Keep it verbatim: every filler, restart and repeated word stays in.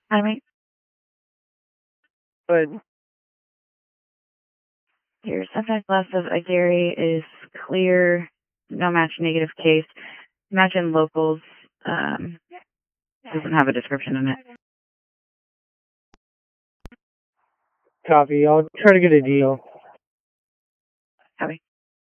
I mean, But here, sometimes less of a Gary is clear, no match negative case. Match in locals, um, doesn't have a description in it. copy. I'll try to get a deal.